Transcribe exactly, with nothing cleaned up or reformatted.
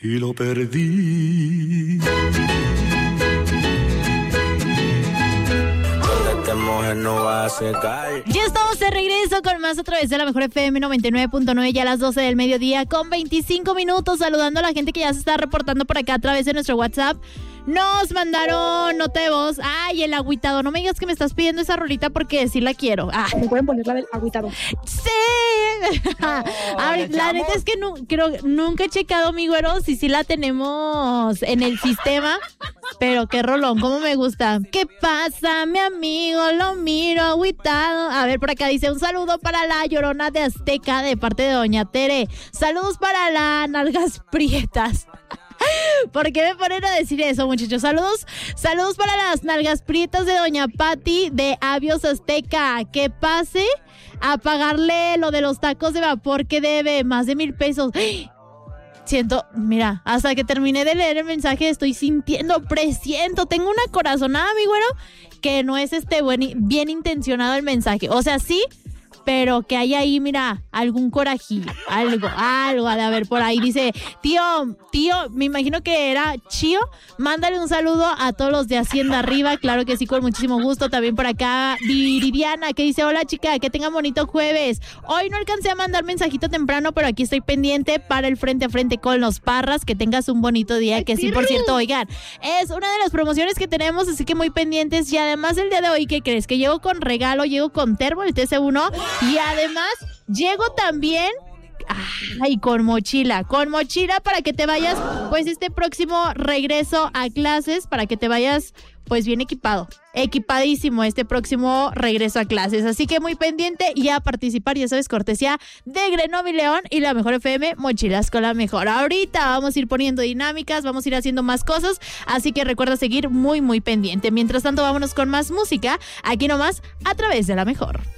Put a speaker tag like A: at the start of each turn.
A: y lo perdí. No va a secar.
B: Ya estamos de regreso con más a través de la Mejor F M noventa y nueve punto nueve, ya a las doce del mediodía con veinticinco minutos, saludando a la gente que ya se está reportando por acá a través de nuestro WhatsApp. Nos mandaron nota de voz. Ay, el agüitado. No me digas que me estás pidiendo esa rolita porque sí la quiero. Ah.
C: ¿Me pueden poner la del agüitado?
B: ¡Sí! No, a ver, la neta es que no, creo, nunca he checado, mi güero, si sí la tenemos en el sistema. Pero qué rolón, cómo me gusta. ¿Qué pasa, mi amigo? Lo miro agüitado. A ver, por acá dice, un saludo para la Llorona de Azteca de parte de Doña Tere. Saludos para las nalgas prietas. ¿Por qué me ponen a decir eso, muchachos? Saludos, saludos para las nalgas prietas de Doña Patti de Avios Azteca. Que pase a pagarle lo de los tacos de vapor que debe, más de mil pesos. Siento, mira, hasta que terminé de leer el mensaje estoy sintiendo, presiento, tengo una corazonada, mi güero, que no es este buen, bien intencionado el mensaje. O sea, sí, pero que hay ahí, mira, algún corajillo, algo, algo ha de haber por ahí. Dice, tío, tío, me imagino que era Chío, mándale un saludo a todos los de Hacienda Arriba, claro que sí, con muchísimo gusto. También por acá, Viridiana, que dice, hola chica, que tengan bonito jueves. Hoy no alcancé a mandar mensajito temprano, pero aquí estoy pendiente para el frente a frente con los Parras, que tengas un bonito día, que sí, por cierto, oigan, es una de las promociones que tenemos, así que muy pendientes. Y además el día de hoy, ¿qué crees? Que llego con regalo, llego con termo, el T C uno. Y además, llego también, ay, con mochila, con mochila para que te vayas, pues este próximo regreso a clases, para que te vayas, pues bien equipado, equipadísimo este próximo regreso a clases. Así que muy pendiente y a participar, ya sabes, cortesía de Grenoble León y la Mejor F M, mochilas con la mejor. Ahorita vamos a ir poniendo dinámicas, vamos a ir haciendo más cosas, así que recuerda seguir muy, muy pendiente. Mientras tanto, vámonos con más música, aquí nomás, a través de la Mejor.